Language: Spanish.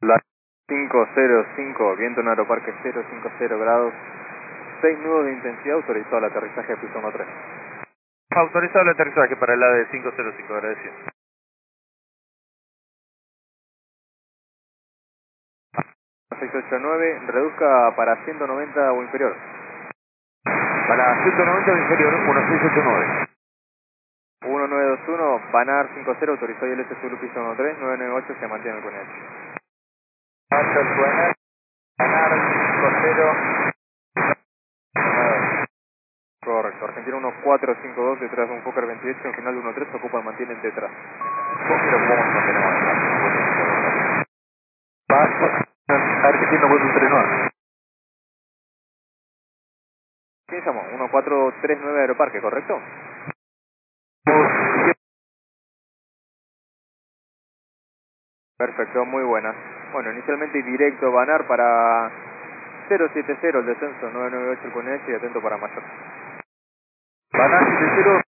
La 505, viento en Aeroparque 050 grados, 6 nudos de intensidad, autorizado el aterrizaje de piso 13. Autorizado el aterrizaje para el AD 505, agradecido. 689, reduzca para 190 o inferior. Para 190 de inferior, 1689. 1921, Banar 50, autorizado ILS Zulu piso 13, 998 se mantiene el QNH. Hasta Banar 50. Correcto, Argentina 1452, detrás de un Fokker 28, en final de 13, ocupa el mantienen detrás. Pero ¿cómo nos mantenemos acá? Argentina 439. ¿Quién llamó? 1439 Aeroparque, ¿correcto? Perfecto, muy buena. Bueno, inicialmente directo Banar para 070 el descenso, 998 el QNH y atento para mayor. Banar 70,